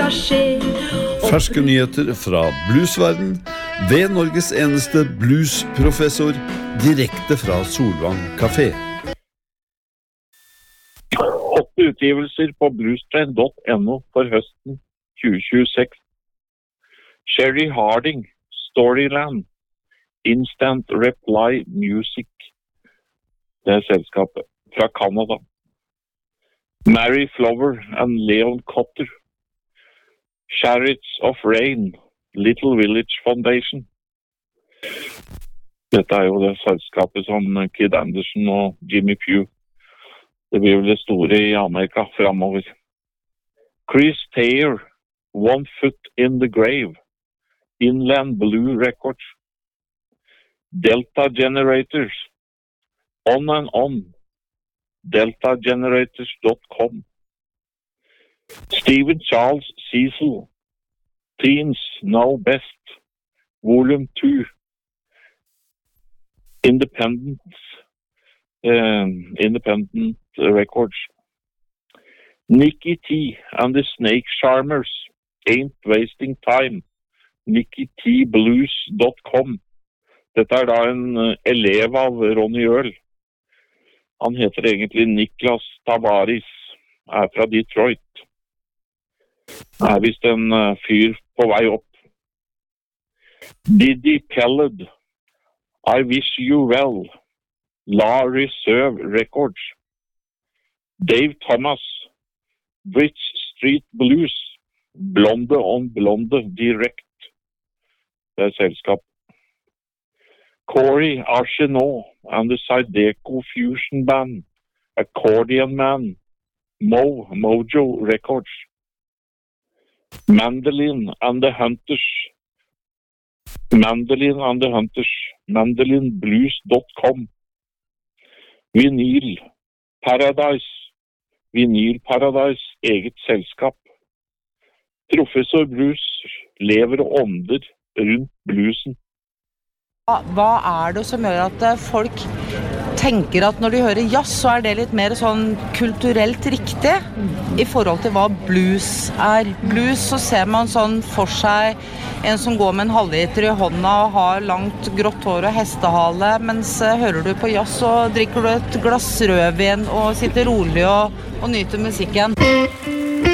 skal skje. Ferske nyheter fra bluesverden ved Norges eneste bluesprofessor, direkte fra Solvang Café. 8 utgivelser på bluestrain.no for høsten 2026. Sherry Harding, Storyland, Instant Reply Music. Det selskapet fra Canada. Mary Flower and Leon Cotter. Chariots of Rain, Little Village Foundation. Dette jo det selskapet som Kid Anderson og Jimmy Pugh. Det blir vel det store i Amerika fremover. Chris Thayer, One Foot in the Grave, Inland Blue Records. Delta Generators, On and On, deltagenerators.com. Stephen Charles Cecil, Teens Know Best, Volume 2, Independent Records. Nicky T and the Snake Charmers, Ain't Wasting Time, NickyTBlues.com. Dette da en elev av Ronny Earl. Han heter egentlig Niklas Tavares, fra Detroit. Visst en fyr på vei opp. Diddy Khaled, I Wish You Well, La Reserve Records. Dave Thomas, Bridge Street Blues, Blonde on Blonde Direct. Det selskap. Corey Arsenault and the Zydeco Fusion Band, Accordion Man, Mojo Records. Mandolin and the Hunters, mandolinblues.com. Vinyl Paradise, eget selskap. Professor Bruce lever og ånder rundt bluesen. Hva det som gjør at folk tenker at når de hører jazz, så det litt mer sånn kulturelt riktig i forhold til hva blues Blues, så ser man sånn for seg en som går med en halvliter i hånda og har langt grått hår og hestehale, mens hører du på jazz, så drikker du et glass rødvin og sitter rolig og nyter musikken.